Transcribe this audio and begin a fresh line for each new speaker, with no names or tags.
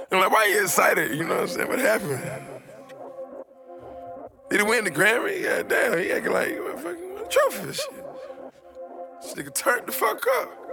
I'm like, why you excited? You know what I'm saying? What happened? Did he win the Grammy? Yeah, damn, he acting like he fucking won a trophy and shit. This nigga turned the fuck up.